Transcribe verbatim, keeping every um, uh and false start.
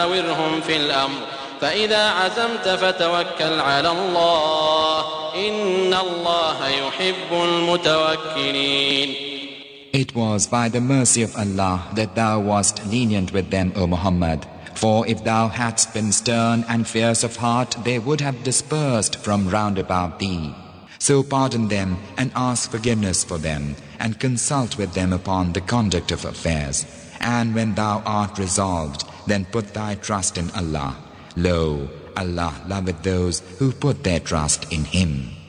وشاورهم في الأمر فإذا عزمت فتوكل على الله إن الله يحب المتوكلين. It was by the mercy of Allah that thou wast lenient with them, O Muhammad. For if thou hadst been stern and fierce of heart, they would have dispersed from round about thee. So pardon them and ask forgiveness for them, and consult with them upon the conduct of affairs. And when thou art resolved, then put thy trust in Allah. Lo, Allah loveth those who put their trust in Him.